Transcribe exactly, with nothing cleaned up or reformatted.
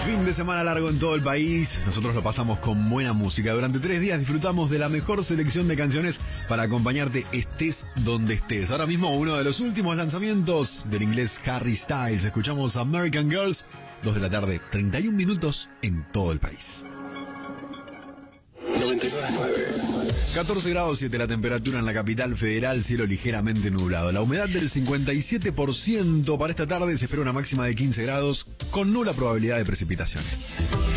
Fin de semana largo en todo el país. Nosotros lo pasamos con buena música. Durante tres días disfrutamos de la mejor selección de canciones para acompañarte estés donde estés. Ahora mismo uno de los últimos lanzamientos del inglés Harry Styles. Escuchamos American Girls, dos de la tarde, treinta y un minutos en todo el país. noventa y nueve punto nueve. catorce grados siete la temperatura en la capital federal, cielo ligeramente nublado. La humedad del cincuenta y siete por ciento para esta tarde, se espera una máxima de quince grados con nula probabilidad de precipitaciones.